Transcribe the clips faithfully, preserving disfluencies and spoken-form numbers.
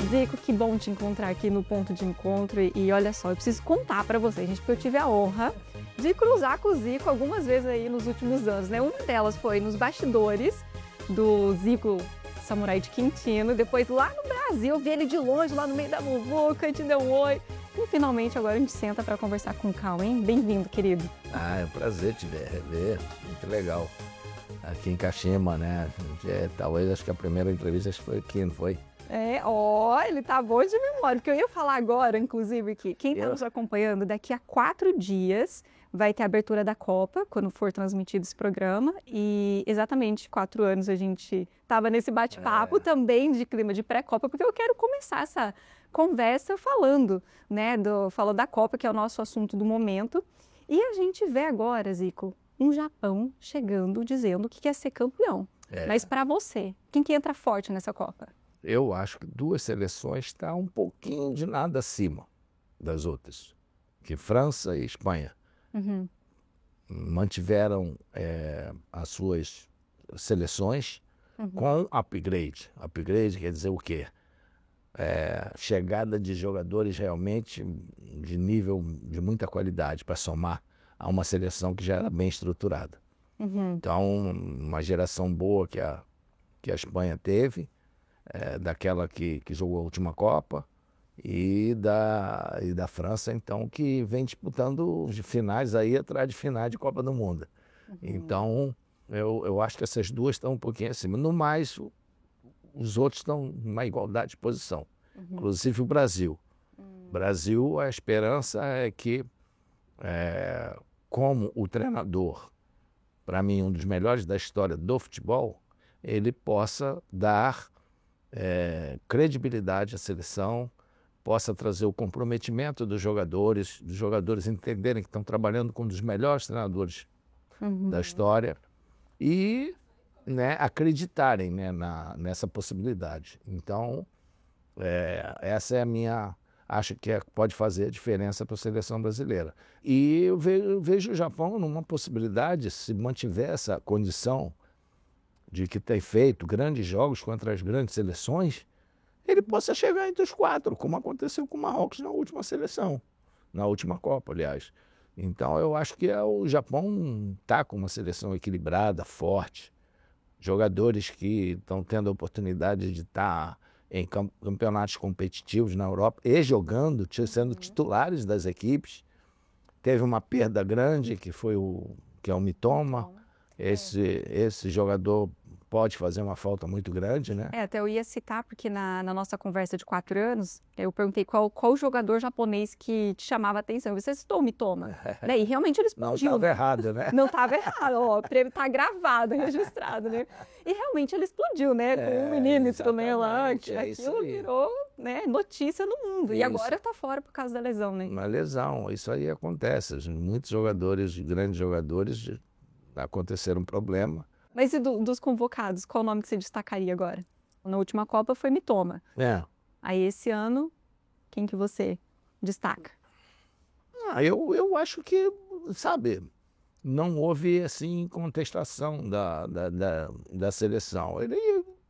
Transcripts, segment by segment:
Zico, que bom te encontrar aqui no Ponto de Encontro. E, e olha só, eu preciso contar para vocês, gente, porque eu tive a honra de cruzar com o Zico algumas vezes aí nos últimos anos, né? Uma delas foi nos bastidores do Zico Samurai de Quintino. Depois lá no Brasil, eu vi ele de longe, lá no meio da muvuca, e te deu um oi. E finalmente agora a gente senta para conversar com calma, hein? Bem-vindo, querido. Ah, é um prazer te ver, rever. Muito legal. Aqui em Kashima, né? É, talvez acho que a primeira entrevista foi aqui, não foi? É, ó, ele tá bom de memória, porque eu ia falar agora, inclusive, que quem tá Eu... nos acompanhando, daqui a quatro dias vai ter a abertura da Copa, quando for transmitido esse programa, e exatamente quatro anos a gente tava nesse bate-papo é. também de clima de pré-Copa, porque eu quero começar essa conversa falando, né, do, falando da Copa, que é o nosso assunto do momento, e a gente vê agora, Zico, um Japão chegando, dizendo que quer ser campeão. É. Mas para você, quem que entra forte nessa Copa? Eu acho que duas seleções estão um pouquinho de nada acima das outras, que França e Espanha. Uhum. Mantiveram é, as suas seleções uhum. com upgrade. Upgrade quer dizer o quê? É, chegada de jogadores realmente de nível de muita qualidade para somar a uma seleção que já era bem estruturada. Uhum. Então, uma geração boa que a, que a Espanha teve, É, daquela que, que jogou a última Copa, e da, e da França, então, que vem disputando de finais aí atrás de finais de Copa do Mundo. Uhum. Então, eu, eu acho que essas duas estão um pouquinho acima. No mais, o, os outros estão numa igualdade de posição, uhum. inclusive o Brasil. Uhum. Brasil, a esperança é que, é, como o treinador, para mim, um dos melhores da história do futebol, ele possa dar É, credibilidade à seleção, possa trazer o comprometimento dos jogadores, dos jogadores entenderem que estão trabalhando com um dos melhores treinadores uhum. da história e né, acreditarem né, na, nessa possibilidade. Então, é, essa é a minha... Acho que é, pode fazer a diferença para a seleção brasileira. E eu vejo, vejo o Japão numa possibilidade, se mantiver essa condição de que tem feito grandes jogos contra as grandes seleções, ele possa chegar entre os quatro, como aconteceu com o Marrocos na última seleção, na última Copa, aliás. Então, eu acho que é, o Japão está com uma seleção equilibrada, forte, jogadores que estão tendo a oportunidade de estar em campeonatos competitivos na Europa e jogando, sendo titulares das equipes. Teve uma perda grande, que foi o, que é o Mitoma. Esse, esse jogador pode fazer uma falta muito grande, né? É, até eu ia citar, porque na, na nossa conversa de quatro anos, eu perguntei qual, qual jogador japonês que te chamava a atenção. Você citou o Mitoma. né? E realmente ele explodiu. Não estava errado, né? Não estava errado, ó, o prêmio está gravado, registrado, né? E realmente ele explodiu, né? Com É, um menino também lá, que é aquilo virou né, notícia no mundo. Isso. E agora está fora por causa da lesão, né? Uma lesão, isso aí acontece. Muitos jogadores, grandes jogadores... aconteceram um problema. Mas e do, dos convocados, qual o nome que você destacaria agora? Na última Copa foi Mitoma. É. Aí esse ano, quem que você destaca? Ah, eu, eu acho que, sabe, não houve, assim, contestação da, da, da, da seleção. Ele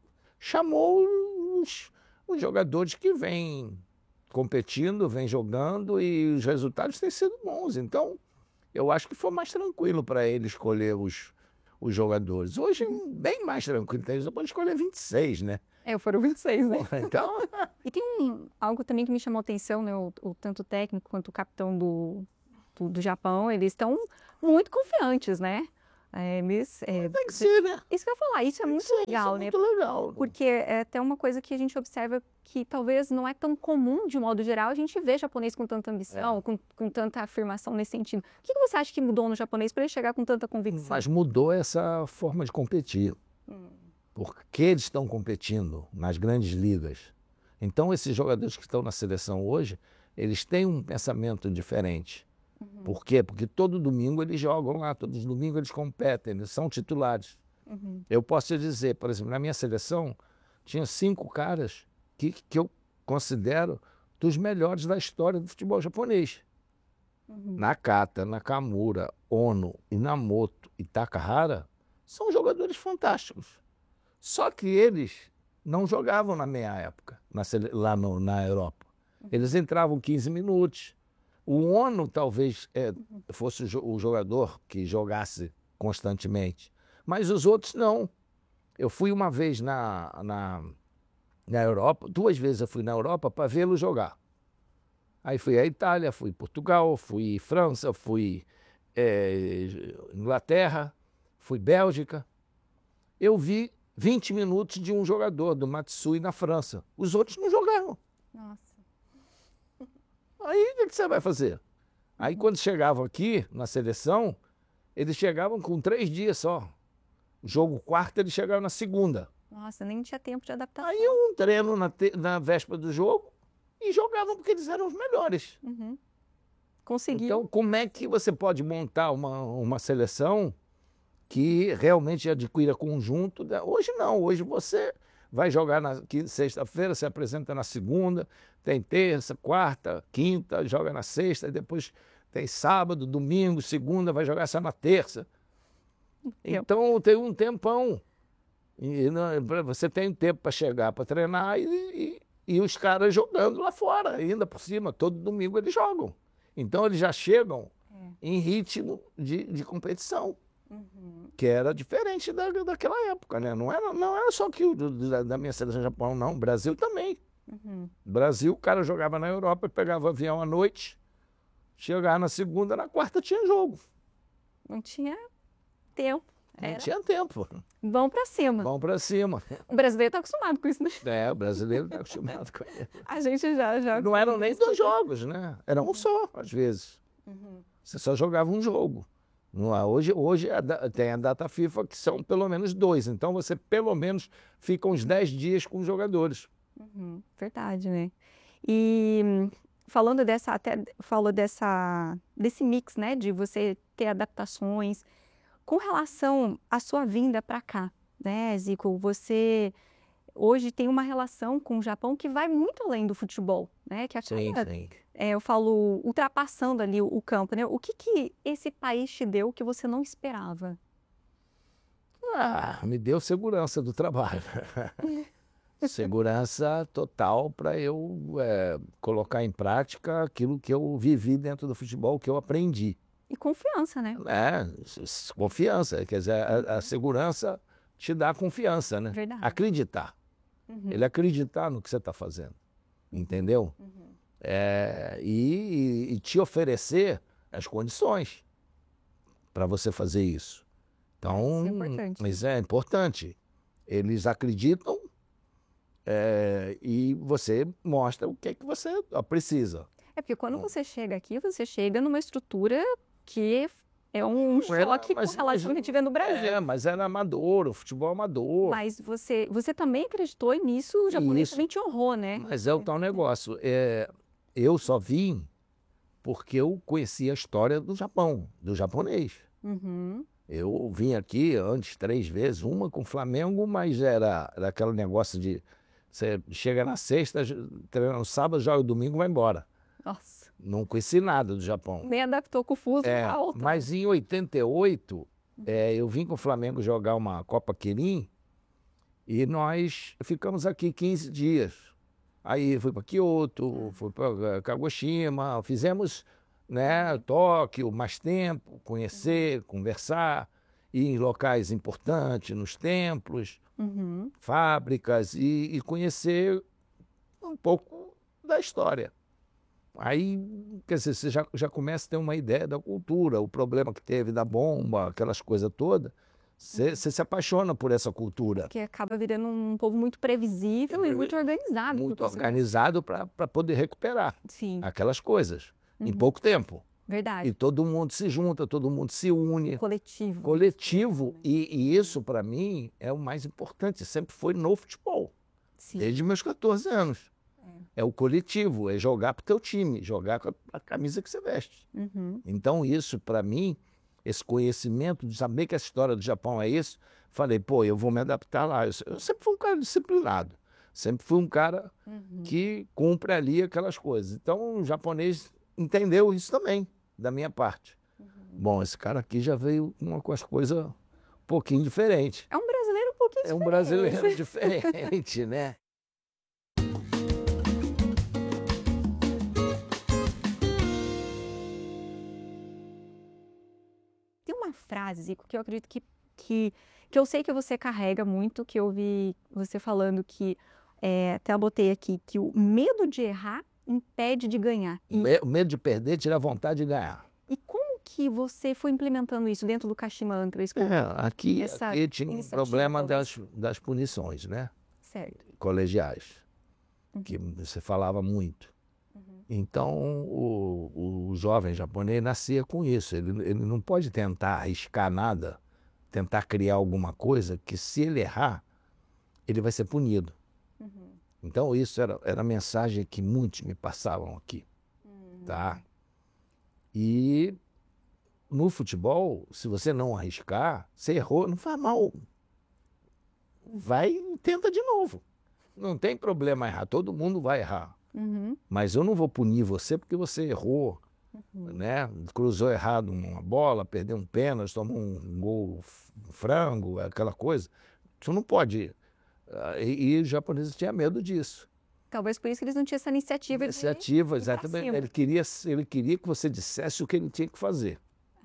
chamou os, os jogadores que vêm competindo, vêm jogando e os resultados têm sido bons. Então, eu acho que foi mais tranquilo para ele escolher os, os jogadores. Hoje, bem mais tranquilo. Você pode escolher vinte e seis, né? É, foram vinte e seis, né? Então... E tem um, algo também que me chamou a atenção, né? O, o, tanto o técnico quanto o capitão do, do, do Japão, eles estão muito confiantes, né? É, eles, é, tem que ser, né? Isso que eu ia falar, isso é muito isso, legal, isso é né? muito legal. Porque é até uma coisa que a gente observa que talvez não é tão comum, de modo geral, a gente vê japonês com tanta ambição, é. com, com tanta afirmação nesse sentido. O que você acha que mudou no japonês para ele chegar com tanta convicção? Mas mudou essa forma de competir. Hum. Porque eles estão competindo nas grandes ligas. Então, esses jogadores que estão na seleção hoje, eles têm um pensamento diferente. Uhum. Por quê? Porque todo domingo eles jogam lá, todos os domingos eles competem, eles são titulares. Uhum. Eu posso te dizer, por exemplo, na minha seleção, tinha cinco caras que, que eu considero dos melhores da história do futebol japonês. Uhum. Nakata, Nakamura, Ono, Inamoto e Takahara são jogadores fantásticos. Só que eles não jogavam na minha época. na, lá no, na Europa. Eles entravam quinze minutos. O Ono talvez é, fosse o jogador que jogasse constantemente, mas os outros não. Eu fui uma vez na, na, na Europa, duas vezes eu fui na Europa para vê-lo jogar. Aí fui à Itália, fui Portugal, fui França, fui é, Inglaterra, fui Bélgica. Eu vi vinte minutos de um jogador, do Matsui, na França. Os outros não jogaram. Nossa. Aí o que você vai fazer? Aí quando chegavam aqui na seleção, eles chegavam com três dias só. Jogo quarto, eles chegaram na segunda. Nossa, nem tinha tempo de adaptação. Aí um treino na, te... na véspera do jogo e jogavam porque eles eram os melhores. Uhum. Conseguiu. Então, como é que você pode montar uma, uma seleção que realmente adquira conjunto? Hoje não, hoje você vai jogar na sexta-feira, se apresenta na segunda, tem terça, quarta, quinta, joga na sexta, e depois tem sábado, domingo, segunda, vai jogar só na terça. Então tem um tempão. E não, você tem um tempo para chegar, para treinar, e, e, e os caras jogando lá fora, ainda por cima, todo domingo eles jogam. Então eles já chegam é. em ritmo de, de competição. Uhum. Que era diferente da, daquela época, né? Não era, não era só que o da, da minha seleção Japão, não. O Brasil também. Uhum. Brasil, o cara jogava na Europa, pegava avião à noite, chegava na segunda, na quarta tinha jogo. Não tinha tempo. Não era... tinha tempo. Vão pra cima. Vão pra cima. O brasileiro tá acostumado com isso, né? É, o brasileiro tá acostumado com isso. A gente já... já... Não eram nem dois jogos, né? Era um só, às vezes. Uhum. Você só jogava um jogo. Hoje, hoje tem a data FIFA que são pelo menos dois, então você pelo menos fica uns dez dias com os jogadores. Uhum, verdade, né? E falando dessa, até falou dessa, desse mix, né, de você ter adaptações, com relação à sua vinda para cá, né, Zico, você hoje tem uma relação com o Japão que vai muito além do futebol, né? Que acaba, sim, sim. É, eu falo, ultrapassando ali o, o campo, né? O que que esse país te deu que você não esperava? Ah, me deu segurança do trabalho. Segurança total para eu é, colocar em prática aquilo que eu vivi dentro do futebol, que eu aprendi. E confiança, né? É, confiança. Quer dizer, a, a segurança te dá confiança, né? Verdade. Acreditar. Uhum. Ele acreditar no que você está fazendo, entendeu? Uhum. É, e, e te oferecer as condições para você fazer isso. Então, isso é importante. Mas é importante. Eles acreditam é, e você mostra o que é que você precisa. É porque quando você chega aqui, você chega numa estrutura que é um choque com relação que a gente vê no Brasil. É, mas era amador, o futebol amador. Mas você, você também acreditou nisso, o japonês também te honrou, né? Mas é o tal negócio. É, eu só vim porque eu conhecia a história do Japão, do japonês. Uhum. Eu vim aqui antes três vezes, uma com o Flamengo, mas era, era aquele negócio de você chega na sexta, treina no sábado, joga no domingo e vai embora. Nossa. Não conheci nada do Japão. Nem adaptou com o fuso é, alto. Mas em oitenta e oito, é, eu vim com o Flamengo jogar uma Copa Kirin e nós ficamos aqui quinze dias. Aí fui para Kyoto, fui para Kagoshima, fizemos, né, Tóquio, mais tempo, conhecer, conversar, ir em locais importantes, nos templos, uhum. fábricas e, e conhecer um pouco da história. Aí, quer dizer, você já, já começa a ter uma ideia da cultura, o problema que teve da bomba, aquelas coisas todas. Você, você se apaixona por essa cultura. Que acaba virando um povo muito previsível é, e muito organizado. Muito organizado para poder recuperar Sim. aquelas coisas uhum. em pouco tempo. Verdade. E todo mundo se junta, todo mundo se une. Coletivo. Coletivo. E, e isso, para mim, é o mais importante. Sempre foi no futebol. Sim. Desde meus quatorze anos. É o coletivo, é jogar para o teu time, jogar com a camisa que você veste. Uhum. Então isso, para mim, esse conhecimento de saber que essa história do Japão é isso, falei, pô, eu vou me adaptar lá. Eu, eu sempre fui um cara disciplinado, sempre fui um cara uhum. que cumpre ali aquelas coisas. Então o japonês entendeu isso também, da minha parte. Uhum. Bom, esse cara aqui já veio com uma coisa um pouquinho diferente. É um brasileiro um pouquinho é diferente. É um brasileiro diferente, né? frase, Zico, que eu acredito que, que, que eu sei que você carrega muito, que eu ouvi você falando que, é, até botei aqui, que o medo de errar impede de ganhar. E, Me- O medo de perder tira a vontade de ganhar. e como que você foi implementando isso dentro do Caximantra? Isso, É, aqui, essa aqui tinha um iniciativa, problema talvez. das, das punições, né? Certo. Colegiais, que você falava muito. Então, o, o jovem japonês nascia com isso. Ele, ele não pode tentar arriscar nada, tentar criar alguma coisa que, se ele errar, ele vai ser punido. Uhum. Então, isso era, era a mensagem que muitos me passavam aqui. Uhum. Tá? E no futebol, se você não arriscar, você errou, não faz mal. Vai e tenta de novo. Não tem problema errar, todo mundo vai errar. Uhum. Mas eu não vou punir você porque você errou, Uhum. né? Cruzou errado uma bola, perdeu um pênalti, tomou um gol frango, aquela coisa. Isso não pode. E, e os japoneses tinham medo disso. Talvez por isso que eles não tinham essa iniciativa. Iniciativa, de ir pra exatamente. cima. Ele queria, ele queria que você dissesse o que ele tinha que fazer.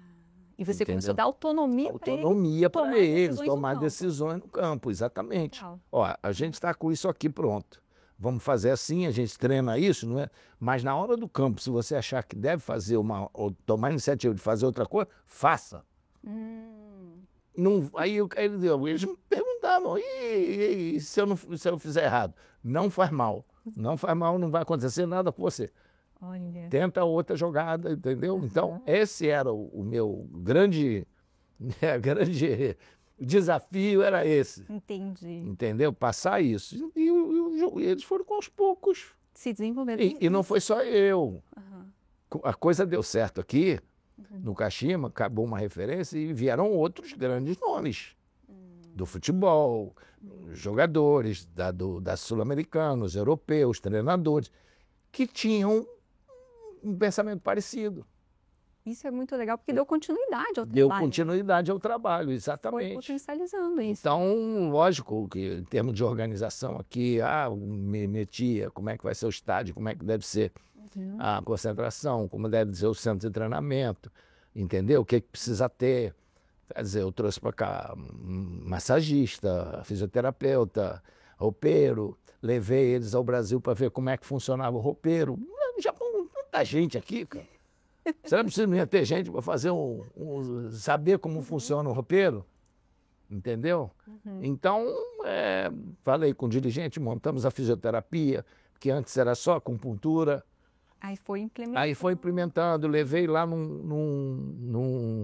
E você Entendeu? começou a dar autonomia para ele. Autonomia para tomar eles, decisões no tomar campo. decisões no campo, exatamente. Legal. Ó, a gente está com isso aqui pronto. Vamos fazer assim, a gente treina isso, não é? Mas na hora do campo, se você achar que deve fazer uma, ou tomar a iniciativa de fazer outra coisa, faça. Hum. Não, aí eu- aí ele- eles me perguntavam, e, e- e se, eu não, se eu fizer errado? Não faz mal. Não faz mal, não vai acontecer nada com você. Olha. Tenta outra jogada, entendeu? Então, esse era o, o meu grande, né, grande desafio, era esse. Entendi. Entendeu? Passar isso. E, e o- e eles foram aos poucos. Se desenvolvendo. E, e não foi só eu. Aham. Co- A coisa deu certo aqui, no Kashima, acabou uma referência e vieram outros grandes nomes do futebol, jogadores da, do, da sul-americanos, europeus, treinadores, que tinham um pensamento parecido. Isso é muito legal, porque deu continuidade ao Deu trabalho. continuidade ao trabalho, Foi exatamente. potencializando isso. Então, lógico que em termos de organização aqui, ah, me metia, como é que vai ser o estádio, como é que deve ser Uhum. a concentração, como deve ser o centro de treinamento, entendeu? O que, que precisa ter. Quer dizer, eu trouxe para cá um massagista, fisioterapeuta, roupeiro, levei eles ao Brasil para ver como é que funcionava o roupeiro. No Japão, tanta gente aqui, cara. Será que não ia ter gente para fazer um, um- saber como funciona o roupeiro? Entendeu? Então, é, falei com o dirigente, montamos a fisioterapia, que antes era só acupuntura. Aí foi implementando. Aí foi implementando, levei lá num, num, num,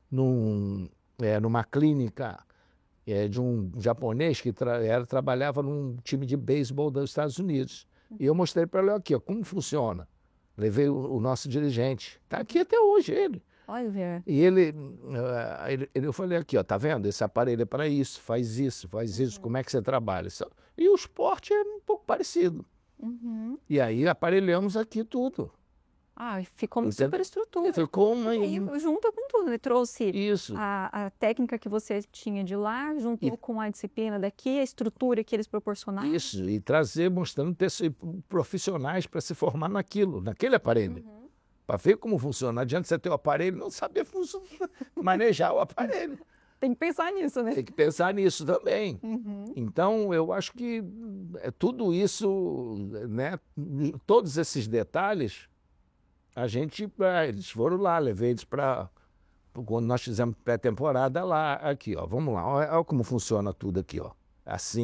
num, é, numa clínica é, de um japonês que tra era, trabalhava num time de beisebol dos Estados Unidos. E eu mostrei para ele aqui, ó, como funciona. Levei o, o nosso dirigente. Está aqui até hoje ele. Olha. E ele, uh, ele, ele, eu falei aqui, ó, tá vendo? Esse aparelho é para isso, faz isso, faz isso, como é que você trabalha? Isso- E o esporte é um pouco parecido. Uhum. E aí aparelhamos aqui tudo. Ah, ficou uma Entendeu? super estrutura. Ficou uma... E aí, junta com tudo, né? Trouxe Isso. a, a técnica que você tinha de lá, juntou E- com a disciplina daqui, a estrutura que eles proporcionaram. Isso, e trazer, mostrando ter se- profissionais para se formar naquilo, naquele aparelho. Uhum. Para ver como funciona. Não adianta você ter o aparelho e não saber funcionar, manejar o aparelho. Tem que pensar nisso, né? Tem que pensar nisso também. Uhum. Então, eu acho que é tudo isso, né, todos esses detalhes, a gente, ah, eles foram lá, levei eles para, quando nós fizemos pré-temporada lá, aqui, ó, vamos lá, olha, olha como funciona tudo aqui, ó, assim.